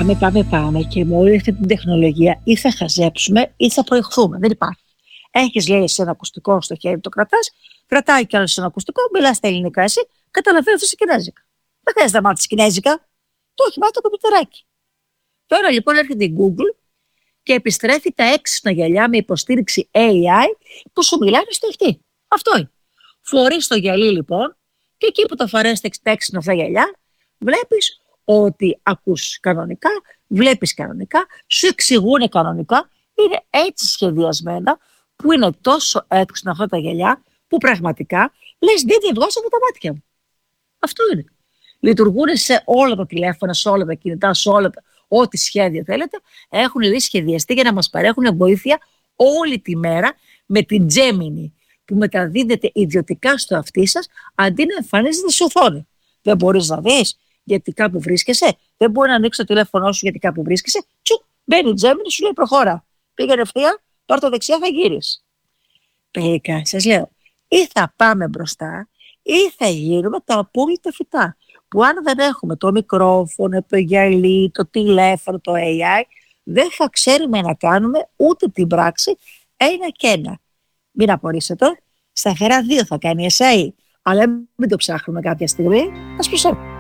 Πάμε και με όλη αυτή την τεχνολογία ή θα χαζέψουμε ή θα προηγηθούμε. Δεν υπάρχει. Έχεις, λέει, εσύ ένα ακουστικό στο χέρι, το κρατάει κι άλλο ένα ακουστικό, μιλάς στα ελληνικά εσύ, καταλαβαίνεις στα κινέζικα. Δεν χρειάζεται να μάθεις κινέζικα. Το έχει μάθει το κομπιουτεράκι. Τώρα λοιπόν έρχεται η Google και επιστρέφει τα έξυπνα γυαλιά με υποστήριξη AI που σου μιλάνε στο αυτή. Αυτό είναι. Φορείς το γυαλί λοιπόν και εκεί που το φορές τα έξυπνα αυτά γυαλιά, βλέπεις ότι ακούς κανονικά, βλέπεις κανονικά, σου εξηγούν κανονικά, είναι έτσι σχεδιασμένα που είναι τόσο έξυπνα αυτά τα γυαλιά που πραγματικά λες δεν τη βγάζω από τα μάτια μου. Αυτό είναι. Λειτουργούν σε όλα τα τηλέφωνα, σε όλα τα κινητά, σε όλα τα ό,τι σχέδια θέλετε, έχουν ήδη σχεδιαστεί για να μας παρέχουν βοήθεια όλη τη μέρα με την Gemini που μεταδίδεται ιδιωτικά στο αυτί σας αντί να εμφανίζεται σε οθόνη. Δεν μπορείς να δεις γιατί κάπου βρίσκεσαι, δεν μπορεί να ανοίξει το τηλέφωνό σου γιατί κάπου βρίσκεσαι. Τσου, μπαίνει η Gemini, σου λέει προχώρα. Πήγαινε ευθεία, πάρ' το δεξιά, θα γύρεις. Τελικά, σας λέω, ή θα πάμε μπροστά ή θα γίνουμε τα απόλυτα φυτά. Που αν δεν έχουμε το μικρόφωνο, το γυαλί, το τηλέφωνο, το AI, δεν θα ξέρουμε να κάνουμε ούτε την πράξη ένα και ένα. Μην απορρίσετε, σταθερά 2 θα κάνει εσάι, αλλά μην το ψάχνουμε κάποια στιγμή, ας προσέχουμε.